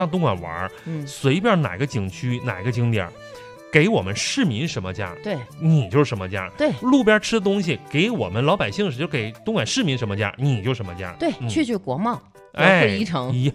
东莞玩，随便哪个景区哪个景点，给我们市民什么价， 对， 你就是什么价。 对， 路边吃的东西给我们老百姓就给东莞市民什么价，你就什么价。 对，去国贸。会一城一样。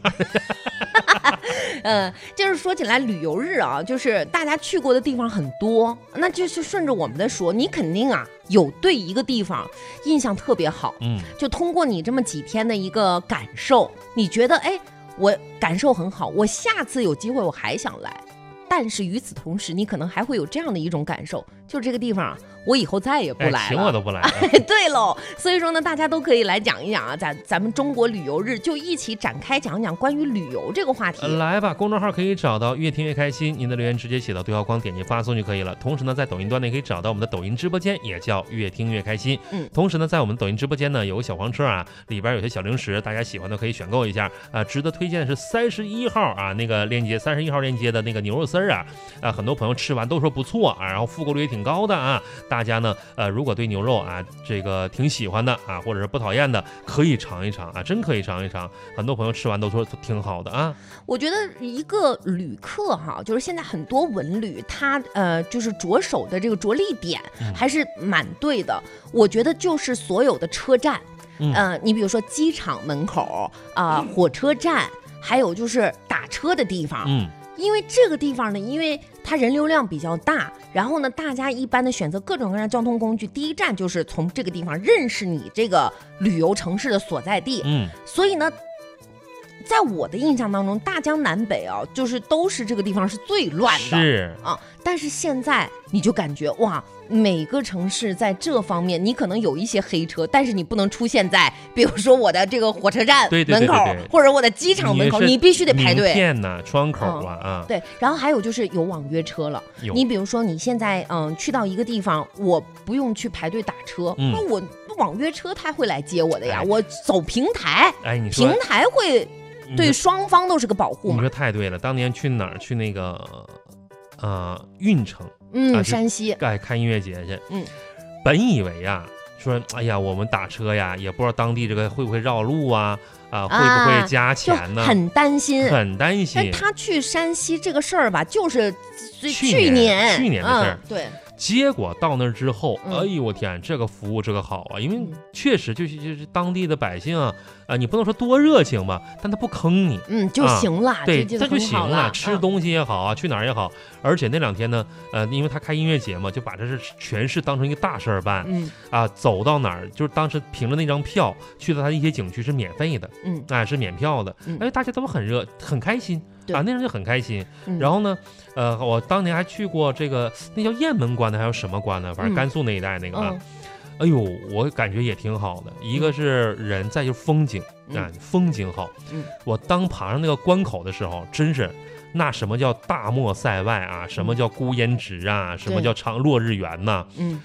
就是说起来旅游日啊，就是大家去过的地方很多，那就是顺着我们的说，你肯定啊有对一个地方印象特别好，就通过你这么几天的一个感受，你觉得哎，我感受很好，我下次有机会我还想来。但是与此同时，你可能还会有这样的一种感受，就是这个地方啊，我以后再也不来了， 请我都不来了。 对喽，所以说呢，大家都可以来讲一讲啊，咱们中国旅游日就一起展开讲讲关于旅游这个话题。 来吧，公众号可以找到越听越开心，您的留言直接写到对话框，点击发送就可以了。同时呢，在抖音端呢可以找到我们的抖音直播间，也叫越听越开心。同时呢，在我们抖音直播间呢有个小黄车啊，里边有些小零食，大家喜欢的可以选购一下啊。值得推荐的是31号啊那个链接，31号链接的那个牛肉丝啊。很多朋友吃完都说不错啊，然后复购率也挺高的啊。大家呢，如果对牛肉啊这个挺喜欢的啊，或者是不讨厌的，可以尝一尝啊，真可以尝一尝。很多朋友吃完都说挺好的啊。 我觉得一个旅客哈，就是现在很多文旅，他就是着手的这个着力点还是蛮对的。我觉得就是所有的车站，你比如说机场门口火车站，还有就是打车的地方，因为这个地方呢，因为它人流量比较大，然后呢，大家一般的选择各种各样的交通工具，第一站就是从这个地方认识你这个旅游城市的所在地。所以呢，在我的印象当中，大江南北啊，就是都是这个地方是最乱的， 是啊。但是现在你就感觉哇，每个城市在这方面，你可能有一些黑车，但是你不能出现在，比如说我的这个火车站门口，或者我的机场门口，你必须得排队。 名片呐，窗口啊， 对。然后还有就是有网约车了，你比如说你现在去到一个地方，我不用去排队打车，那我网约车他会来接我的呀，我走平台， 你说平台会。对双方都是个保护嘛。 你说太对了，当年去哪儿？去那个运城， 山西， 看音乐节去。本以为啊，说哎呀，我们打车呀，也不知道当地这个会不会绕路啊，会不会加钱呢？ 很担心， 很担心。 但他去山西这个事儿吧，就是去年的事儿， 对。 结果到那儿之后，哎呦我天，这个服务这个好啊！因为确实就是当地的百姓啊，你不能说多热情吧，但他不坑你， 就行了。 对，这就行了。吃东西也好啊，去哪儿也好，而且那2天呢，因为他开音乐节嘛，就把这是全市当成一个大事儿办。走到哪儿，就是当时凭着那张票去到他一些景区是免费的，是免票的，大家都很开心。那人就很开心。然后呢，我当年还去过这个那叫雁门关的，还有什么关的，反正甘肃那一带那个啊。哎呦，我感觉也挺好的。一个是人，再就是风景风景好。我当爬上那个关口的时候，真是那什么叫大漠塞外啊，什么叫孤烟直啊，什么叫落日圆呐，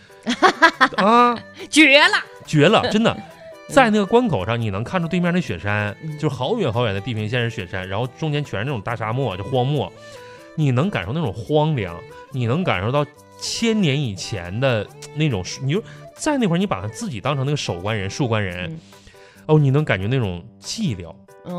绝了，真的。在那个关口上，你能看出对面那雪山，就是好远好远的地平线是雪山，然后中间全是那种大沙漠，就荒漠，你能感受那种荒凉，你能感受到1000年以前的那种，你就在那会儿，你把他自己当成那个守关人、戍关人，你能感觉那种寂寥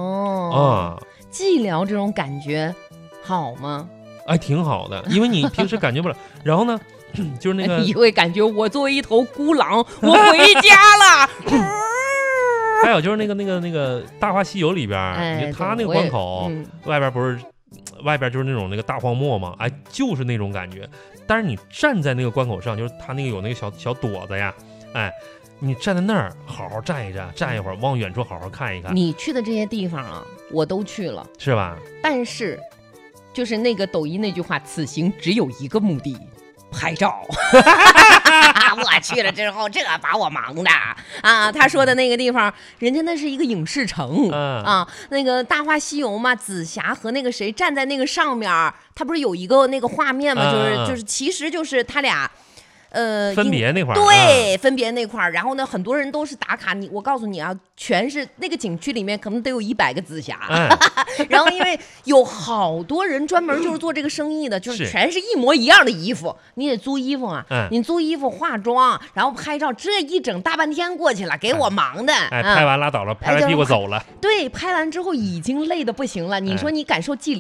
寂寥这种感觉好吗？ 挺好的，因为你平时感觉不了。然后呢，就是那个你会感觉我作为一头孤狼，我回家了。 还有就是那个《大话西游》里边，你看他那个关口外边就是那种那个大荒漠嘛，就是那种感觉。但是你站在那个关口上，就是他那个有那个小垛子呀，你站在那儿好好站一站，站一会儿，往远处好好看一看。 你去的这些地方啊，我都去了， 是吧？但是，就是那个抖音那句话，此行只有一个目的。拍照，我去了之后，这把我忙的啊！他说的那个地方，人家那是一个影视城那个《大话西游》嘛，紫霞和那个谁站在那个上面，他不是有一个那个画面嘛，就是其实就是他俩分别那块儿， 对，分别那块儿。然后呢，很多人都是打卡，我告诉你啊，全是那个景区里面可能得有100个紫霞。然后因为有好多人专门就是做这个生意的，就是全是一模一样的衣服，你得租衣服啊，你租衣服化妆，然后拍照，这一整大半天过去了，给我忙的。 拍完拉倒了，拍完屁股走了。 对，拍完之后已经累得不行了。你说你感受寂寥。